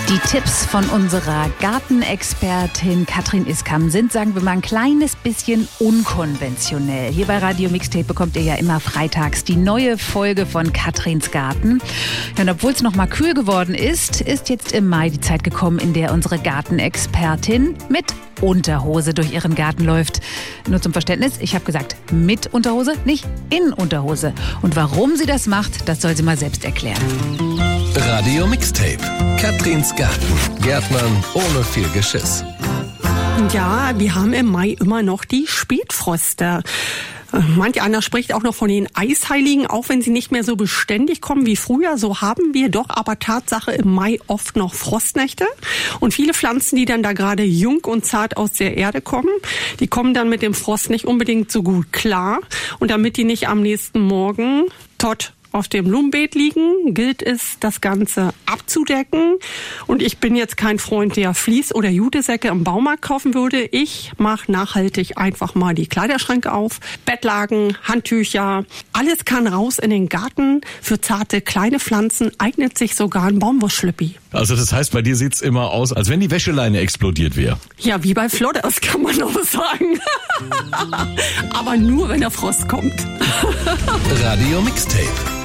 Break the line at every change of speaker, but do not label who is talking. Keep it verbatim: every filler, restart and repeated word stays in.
Die Tipps von unserer Gartenexpertin Katrin Iskam sind, sagen wir mal, ein kleines bisschen unkonventionell. Hier bei Radio Mixtape bekommt ihr ja immer freitags die neue Folge von Katrins Garten. Ja, und obwohl es noch mal kühl geworden ist, ist jetzt im Mai die Zeit gekommen, in der unsere Gartenexpertin mit Unterhose durch ihren Garten läuft. Nur zum Verständnis, ich habe gesagt mit Unterhose, nicht in Unterhose. Und warum sie das macht, das soll sie mal selbst erklären.
Radio Mixtape. Katrins Garten. Gärtnern ohne viel Geschiss.
Ja, wir haben im Mai immer noch die Spätfröste. Manch einer spricht auch noch von den Eisheiligen, auch wenn sie nicht mehr so beständig kommen wie früher. So haben wir doch aber Tatsache im Mai oft noch Frostnächte. Und viele Pflanzen, die dann da gerade jung und zart aus der Erde kommen, die kommen dann mit dem Frost nicht unbedingt so gut klar. Und damit die nicht am nächsten Morgen tot auf dem Blumenbeet liegen, gilt es, das Ganze abzudecken. Und ich bin jetzt kein Freund, der Vlies- oder Jutesäcke im Baumarkt kaufen würde. Ich mache nachhaltig einfach mal die Kleiderschränke auf. Bettlaken, Handtücher, alles kann raus in den Garten. Für zarte kleine Pflanzen eignet sich sogar ein Baumwollschlüppi.
Also das heißt, bei dir sieht's immer aus, als wenn die Wäscheleine explodiert wäre.
Ja, wie bei Flodders kann man auch sagen. Aber nur, wenn der Frost kommt.
Radio Mixtape.